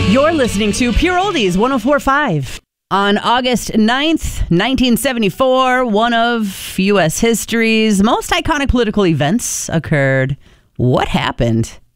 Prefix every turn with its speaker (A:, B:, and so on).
A: You're listening to Pure Oldies 104.5. On August 9th, 1974, one of U.S. history's most iconic political events occurred. What happened?